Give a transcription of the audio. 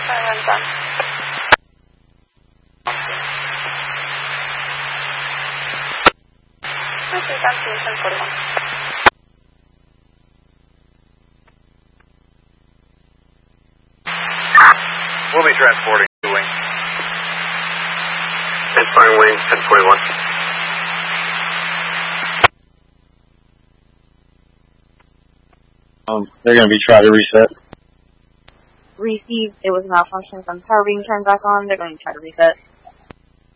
Silent done. Okay, done to 1041. We'll be transporting to wing. Transporting wing 1041. They're going to be trying to reset. Received. It was malfunction from power being turned back on. They're going to try to reset.